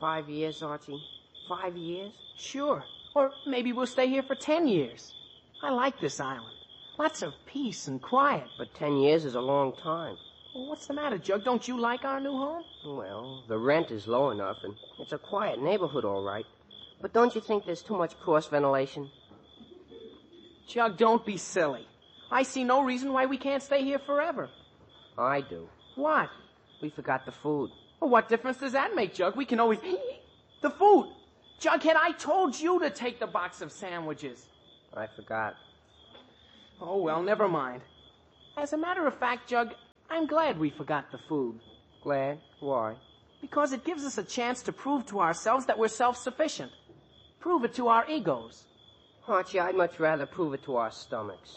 5 years, Archie. 5 years? Sure. Or maybe we'll stay here for 10 years. I like this island. Lots of peace and quiet. But 10 years is a long time. Well, what's the matter, Jug? Don't you like our new home? Well, the rent is low enough, and it's a quiet neighborhood, all right. But don't you think there's too much cross ventilation? Jug, don't be silly. I see no reason why we can't stay here forever. I do. What? We forgot the food. Well, what difference does that make, Jug? We can always... The food! Jughead, I told you to take the box of sandwiches. I forgot. Oh, well, never mind. As a matter of fact, Jug, I'm glad we forgot the food. Glad? Why? Because it gives us a chance to prove to ourselves that we're self-sufficient. Prove it to our egos. Archie, I'd much rather prove it to our stomachs.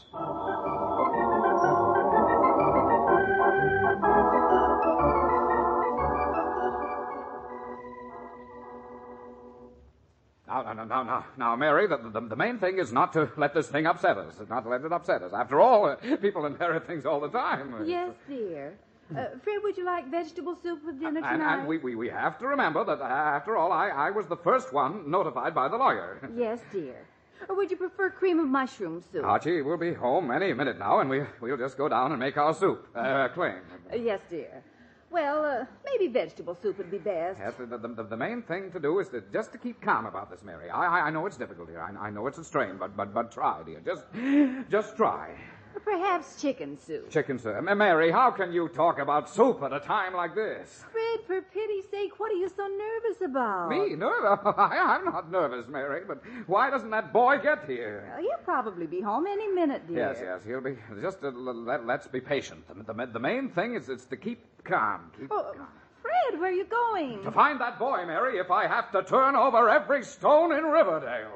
Now, Mary, the main thing is not to let this thing upset us. Not to let it upset us. After all, people inherit things all the time. Yes, dear. Fred, would you like vegetable soup with dinner tonight? And we have to remember that, after all, I was the first one notified by the lawyer. Yes, dear. Or would you prefer cream of mushroom soup? Archie, we'll be home any minute now, and we'll just go down and make our soup. Clean. Yes, dear. Well, maybe vegetable soup would be best. Yes, the main thing to do is just to keep calm about this, Mary. I know it's difficult here. I know it's a strain, but try, dear. Just try. Or perhaps chicken soup. Chicken soup. Mary, how can you talk about soup at a time like this? Fred, for pity's sake, what are you so nervous about? Me? Nervous? I'm not nervous, Mary, but why doesn't that boy get here? Well, he'll probably be home any minute, dear. Yes, he'll be. Just let's be patient. The main thing is to keep calm. Calm. Fred, where are you going? To find that boy, Mary, if I have to turn over every stone in Riverdale.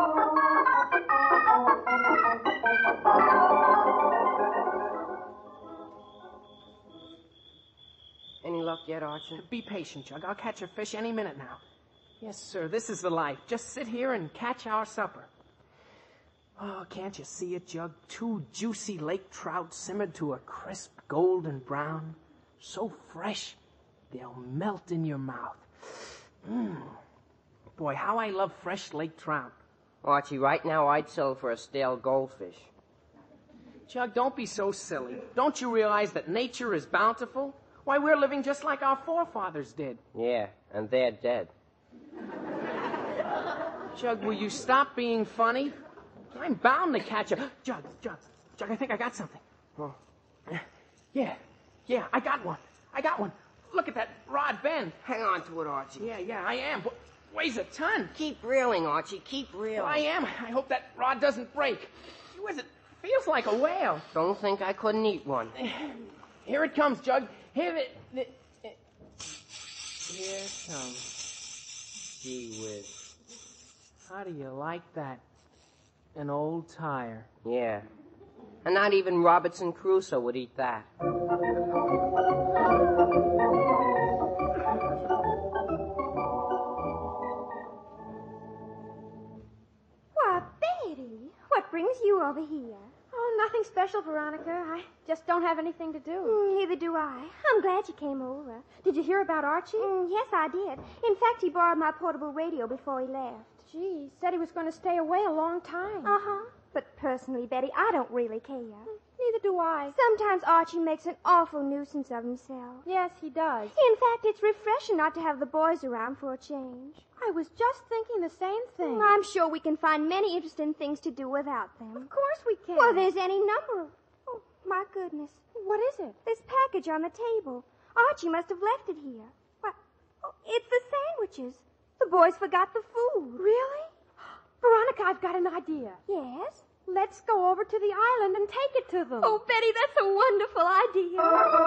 Any luck yet, Archie? Be patient, Jug. I'll catch a fish any minute now. Yes, sir, this is the life. Just sit here and catch our supper. Oh, can't you see it, Jug? 2 juicy lake trout simmered to a crisp golden brown. So fresh, they'll melt in your mouth. Boy, how I love fresh lake trout. Archie, right now I'd sell for a stale goldfish. Jug, don't be so silly. Don't you realize that nature is bountiful? Why, we're living just like our forefathers did. Yeah, and they're dead. Jug, will you stop being funny? I'm bound to catch a... Jug, I think I got something. Oh. Yeah, I got one. Look at that rod bend. Hang on to it, Archie. Yeah, I am. Weighs a ton. Keep reeling, Archie, keep reeling. Well, I am. I hope that rod doesn't break. It feels like a whale. Don't think I couldn't eat one. Here it comes, Jug. Here it comes. Gee whiz. How do you like that? An old tire. Yeah. And not even Robinson Crusoe would eat that. Why, Betty, what brings you over here? Oh, nothing special, Veronica. I just don't have anything to do. Neither do I. I'm glad you came over. Did you hear about Archie? Yes, I did. In fact, he borrowed my portable radio before he left. Gee, he said he was going to stay away a long time. Uh-huh. But personally, Betty, I don't really care. Neither do I. Sometimes Archie makes an awful nuisance of himself. Yes, he does. In fact, it's refreshing not to have the boys around for a change. I was just thinking the same thing. I'm sure we can find many interesting things to do without them. Of course we can. Well, there's any number of... Oh, my goodness. What is it? This package on the table. Archie must have left it here. What? Oh, it's the sandwiches. The boys forgot the food. Really? Veronica, I've got an idea. Yes? Let's go over to the island and take it to them. Oh, Betty, that's a wonderful idea.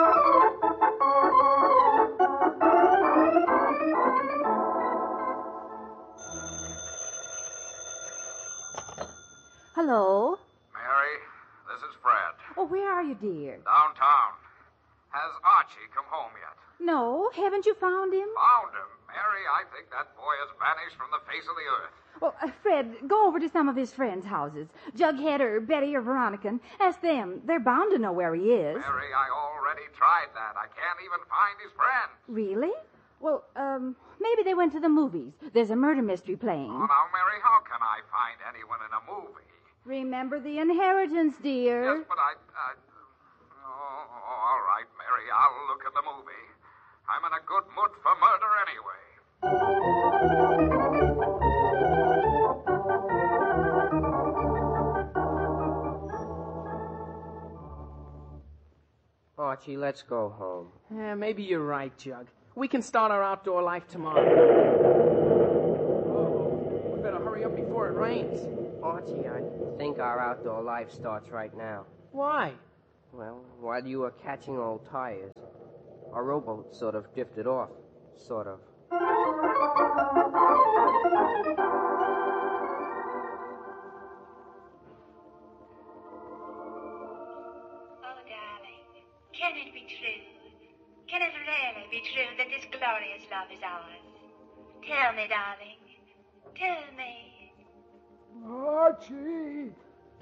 Hello? Mary, this is Fred. Oh, where are you, dear? Downtown. Has Archie come home yet? No, haven't you found him? Found him. Mary, I think that boy has vanished from the face of the earth. Well, Fred, go over to some of his friends' houses. Jughead or Betty or Veronica, and ask them. They're bound to know where he is. Mary, I already tried that. I can't even find his friend. Really? Well, maybe they went to the movies. There's a murder mystery playing. Oh, now, Mary, how can I find anyone in a movie? Remember the inheritance, dear. Yes, but Oh, all right, Mary, I'll look at the movie. I'm in a good mood for murder anyway. Archie, let's go home. Yeah, maybe you're right, Jug. We can start our outdoor life tomorrow. Oh, we better hurry up before it rains. Archie, I think our outdoor life starts right now. Why? Well, while you were catching old tires, our rowboat sort of drifted off. Sort of. Can it be true? Can it really be true that this glorious love is ours? Tell me, darling. Tell me. Archie!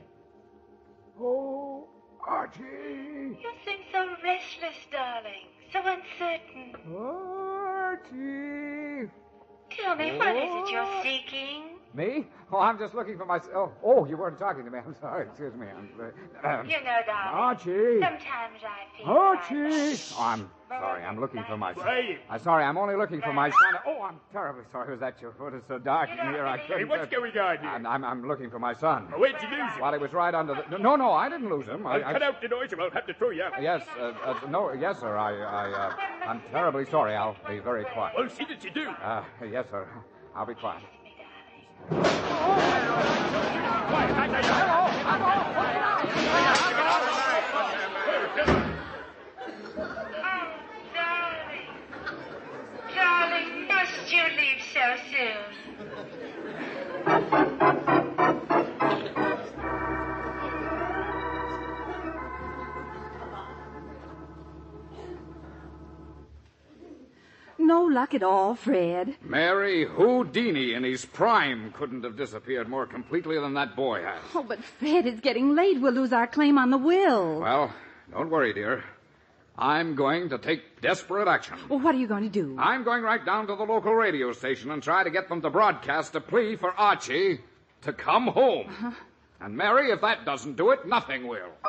Oh, Archie! You seem so restless, darling. So uncertain. Archie! Tell me, what is it you're seeking? Me? Oh, I'm just looking for myself. Oh, you weren't talking to me. I'm sorry. Excuse me. You know, darling. Archie! Sometimes I feel Archie! Oh, I'm sorry. I'm looking for my son. I'm sorry. I'm only looking for my son. Oh, I'm terribly sorry. Was that your foot? It's so dark in here. I couldn't. Hey, what's going on here? I'm looking for my son. Where'd you lose him? While he was right under the... No, I didn't lose him. Cut out the noise or I'll have to throw you out. Yes, yes, sir. I'm terribly sorry. I'll be very quiet. Well, see that you do. Yes, sir. I'll be quiet. Darling, must you leave so soon? No luck at all, Fred. Mary, Houdini in his prime couldn't have disappeared more completely than that boy has. Oh, but Fred, it's getting late. We'll lose our claim on the will. Well, don't worry, dear. I'm going to take desperate action. Well, what are you going to do? I'm going right down to the local radio station and try to get them to broadcast a plea for Archie to come home. And Mary, if that doesn't do it, nothing will.